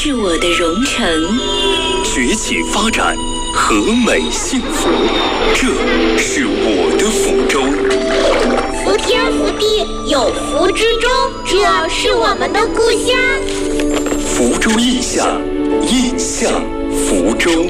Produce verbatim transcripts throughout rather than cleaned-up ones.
是我的蓉城， 崛起发展，和美幸福，这是我的福州。 福天福地有福之州，这是我们的故乡。 福州印象，印象福州。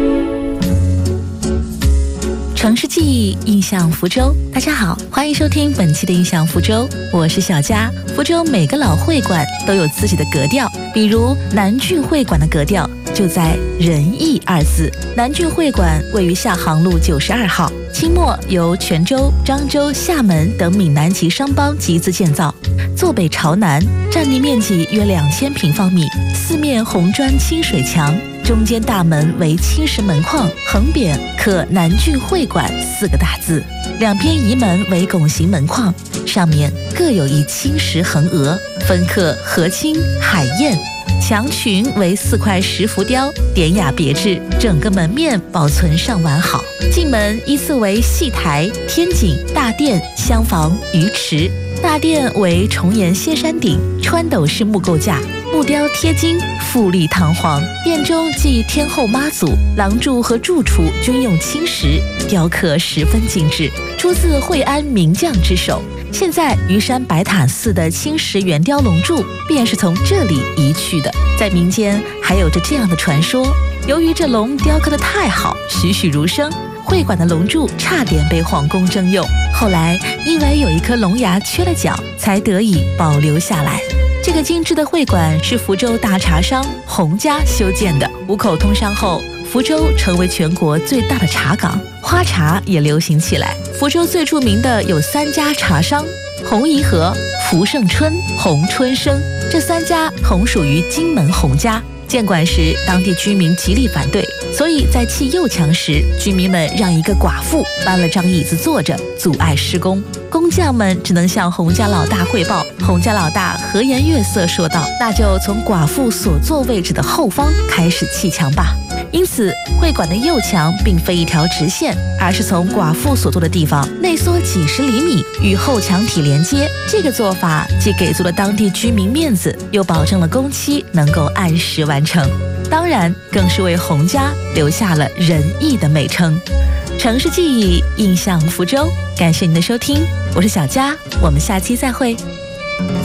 城市记忆，印象福州。大家好，欢迎收听本期的印象福州，我是小佳。福州每个老会馆都有自己的格调，比如南聚会馆的格调就在仁义二字。南聚会馆位于下杭路九十二号，清末由泉州、漳州、厦门等闽南籍商帮集资建造，坐北朝南，占地面积约两千平方米，四面红砖清水墙，中间大门为青石门框，横匾刻南聚会馆四个大字，两边移门为拱形门框，上面各有一青石横额，分刻和亲、海燕。墙裙为四块石浮雕，典雅别致，整个门面保存尚完好。进门依次为戏台、天井、大殿、厢房、鱼池。大殿为重檐歇山顶，穿斗式木构架，木雕贴金，富丽堂皇。殿中即天后妈祖、廊柱和柱础均用青石，雕刻十分精致，出自惠安名匠之手。现在鱼山白塔寺的青石圆雕龙柱便是从这里移去的。在民间还有着这样的传说，由于这龙雕刻得太好，栩栩如生，会馆的龙柱差点被皇宫征用，后来因为有一颗龙牙缺了角，才得以保留下来。这个精致的会馆是福州大茶商洪家修建的。五口通商后，福州成为全国最大的茶港，花茶也流行起来。福州最著名的有三家茶商：洪宜和、福盛春、洪春生，这三家同属于金门洪家。建馆时，当地居民极力反对，所以在砌右墙时，居民们让一个寡妇搬了张椅子坐着，阻碍施工。工匠们只能向洪家老大汇报，洪家老大和颜悦色说道：“那就从寡妇所坐位置的后方开始砌墙吧。”因此，会馆的右墙并非一条直线，而是从寡妇所坐的地方内缩几十厘米，与后墙体连接。这个做法既给足了当地居民面子，又保证了工期能够按时完成。当然，更是为洪家留下了仁义的美称。城市记忆，印象福州。感谢您的收听，我是小佳，我们下期再会。